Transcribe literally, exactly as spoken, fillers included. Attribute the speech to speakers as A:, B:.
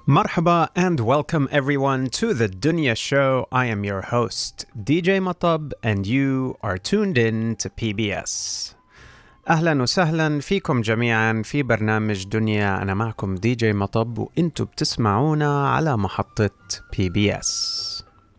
A: Marhaba and welcome everyone to the Dunya Show. I am your host, D J Matab, and you are tuned in to P B S. أهلا وسهلا فيكم جميعا في برنامج دنيا. أنا معكم دي جي مطب وإنتوا بتسمعونا على محطة بي بي إس.